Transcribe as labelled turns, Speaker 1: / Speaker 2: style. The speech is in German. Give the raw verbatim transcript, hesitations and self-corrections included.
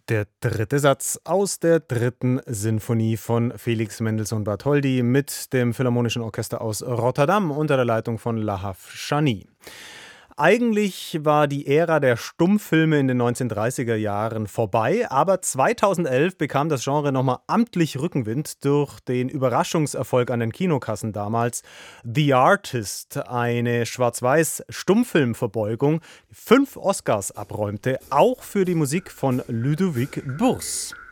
Speaker 1: Der dritte Satz aus der dritten Sinfonie von Felix Mendelssohn Bartholdy mit dem Philharmonischen Orchester aus Rotterdam unter der Leitung von Lahav Shani. Eigentlich war die Ära der Stummfilme in den neunzehnhundertdreißiger Jahren vorbei, aber zweitausendelf bekam das Genre nochmal amtlich Rückenwind durch den Überraschungserfolg an den Kinokassen damals. The Artist, eine Schwarz-Weiß-Stummfilmverbeugung, die fünf Oscars abräumte, auch für die Musik von Ludovic Bource.